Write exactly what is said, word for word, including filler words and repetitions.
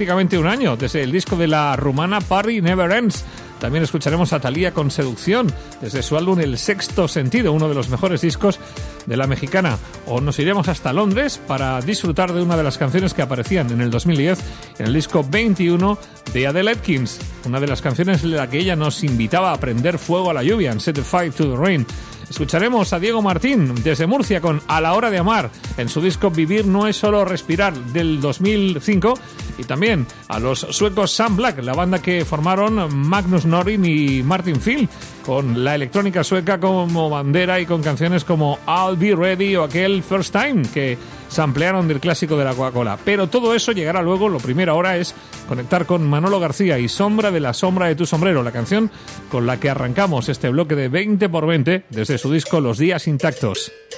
prácticamente un año, desde el disco de la rumana Party Never Ends. También escucharemos a Thalía con Seducción, desde su álbum El Sexto Sentido, uno de los mejores discos de la mexicana. O nos iremos hasta Londres para disfrutar de una de las canciones que aparecían en el dos mil diez en el disco veintiuno de Adele Atkins, una de las canciones en la que ella nos invitaba a prender fuego a la lluvia, en Set the Fire to the Rain. Escucharemos a Diego Martín desde Murcia con A la hora de amar en su disco Vivir no es solo respirar del dos mil cinco, y también a los suecos Sam Black, la banda que formaron Magnus Norrin y Martin Field, con la electrónica sueca como bandera y con canciones como I'll Be Ready o aquel First Time que samplearon del clásico de la Coca-Cola. Pero todo eso llegará luego. Lo primero ahora es conectar con Manolo García y Sombra de la sombra de tu sombrero, la canción con la que arrancamos este bloque de veinte por veinte desde su disco Los días intactos.